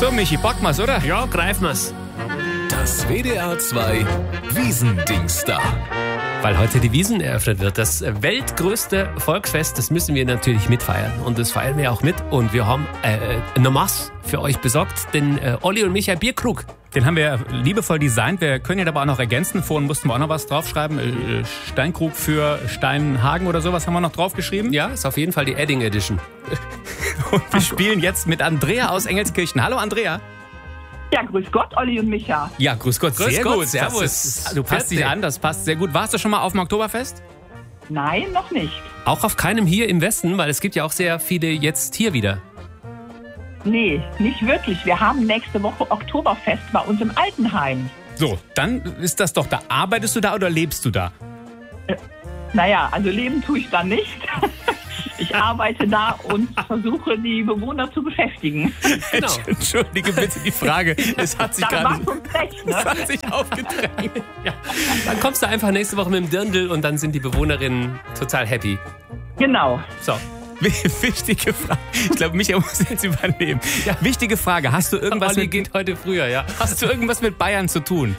So, Michi, packen wir's, oder? Ja, greifen wir's. Das WDR 2 Wiesndings da. Weil heute die Wiesn eröffnet wird. Das weltgrößte Volksfest, das müssen wir natürlich mitfeiern. Und das feiern wir auch mit. Und wir haben eine Masse für euch besorgt. Den Olli und Michael Bierkrug. Den haben wir liebevoll designt. Wir können ja dabei auch noch ergänzen. Vorhin mussten wir auch noch was draufschreiben. Steinkrug für Steinhagen oder sowas haben wir noch draufgeschrieben. Ja, ist auf jeden Fall die Edding Edition. Und wir spielen jetzt mit Andrea aus Engelskirchen. Hallo, Andrea. Ja, grüß Gott, Olli und Micha. Ja, grüß Gott. Grüß sehr Gott, gut. servus. Du passt dich an, das passt sehr gut. Warst du schon mal auf dem Oktoberfest? Nein, noch nicht. Auch auf keinem hier im Westen, weil es gibt ja auch sehr viele jetzt hier wieder. Nee, nicht wirklich. Wir haben nächste Woche Oktoberfest bei uns im Altenheim. So, dann ist das doch da. Arbeitest du da oder lebst du da? Naja, also leben tue ich da nicht. Ich arbeite da und versuche, die Bewohner zu beschäftigen. Genau. Entschuldige bitte die Frage. Es hat sich Das gerade macht uns recht, ne? es hat sich aufgedrängt. Ja. Dann kommst du einfach nächste Woche mit dem Dirndl und dann sind die Bewohnerinnen total happy. Genau. So. Wichtige Frage. Ich glaube, Michael muss jetzt übernehmen. Ja, wichtige Frage. Hast du irgendwas Olli geht heute früher, ja. Hast du irgendwas mit Bayern zu tun?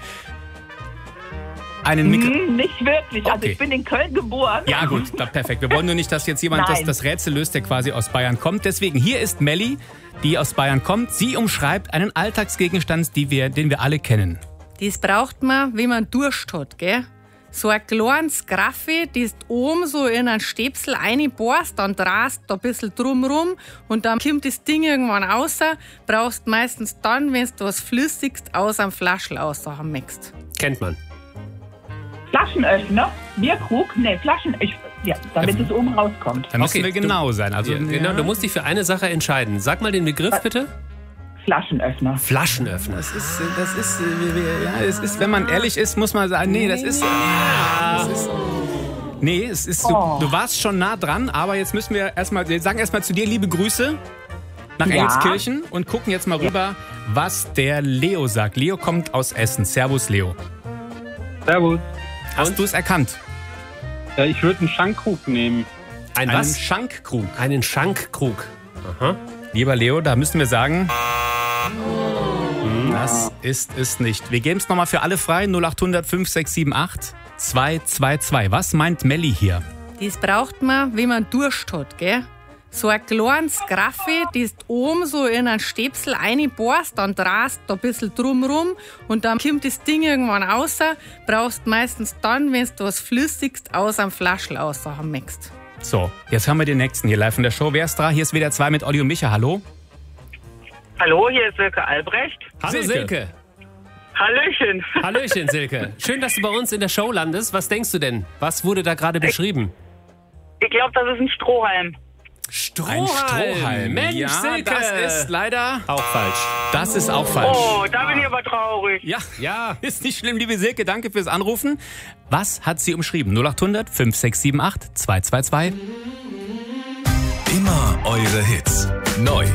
Nicht wirklich. Also Okay. ich bin in Köln geboren. Ja gut, perfekt. Wir wollen nur nicht, dass jetzt jemand Nein. das Rätsel löst, der quasi aus Bayern kommt. Deswegen, hier ist Melli, die aus Bayern kommt. Sie umschreibt einen Alltagsgegenstand, den wir alle kennen. Das braucht man, wenn man Durst hat, gell? So ein kleines Graffi, das du oben so in einen Stäpsel reinbohrst, dann drehst du ein bisschen drumrum und dann kommt das Ding irgendwann raus. Brauchst meistens dann, wenn du was Flüssiges aus einem Flaschel aussachen möchtest. Kennt man. Flaschenöffner, Bierkrug, Flaschenöffner. Ja, damit es oben rauskommt. Da müssen Okay, wir genau sein. Also, Ja, genau, du musst dich für eine Sache entscheiden. Sag mal den Begriff bitte. Flaschenöffner. Flaschenöffner. Es ist, wenn man ehrlich ist, muss man sagen, nee, du warst schon nah dran, aber jetzt müssen wir sagen erstmal zu dir liebe Grüße nach Ja. Engelskirchen und gucken jetzt mal rüber, was der Leo sagt. Leo kommt aus Essen. Servus, Leo. Servus. Hast du es erkannt? Ich würde einen Schankkrug nehmen. Ein Einen was? Schankkrug. Einen Schankkrug. Aha. Lieber Leo, da müssen wir sagen, das ist es nicht. Wir geben es nochmal für alle frei. 0800 5678 222. Was meint Melli hier? Das braucht man, wenn man Durst hat, gell? So ein kleines Graffi, das du oben so in einen Stäpsel reinbohrst, dann drehst du ein bisschen drumrum und dann kommt das Ding irgendwann raus. Brauchst meistens dann, wenn du was Flüssiges aus einem Flaschel aussachen möchtest. So, jetzt haben wir den nächsten hier live in der Show. Wer ist da? Hier ist WDR 2 mit Olli und Micha. Hallo? Hallo, hier ist Silke Albrecht. Hallo Silke. Hallöchen. Hallöchen Silke. Schön, dass du bei uns in der Show landest. Was denkst du denn? Was wurde da gerade beschrieben? Ich glaube, das ist ein Strohhalm. Ein Strohhalm. Mensch, ja, Silke. das ist leider... Auch falsch. Das ist auch falsch. Oh, da bin ich aber traurig. Ja, ist nicht schlimm, liebe Silke. Danke fürs Anrufen. Was hat sie umschrieben? 0800 5678 222. Immer eure Hits. Neu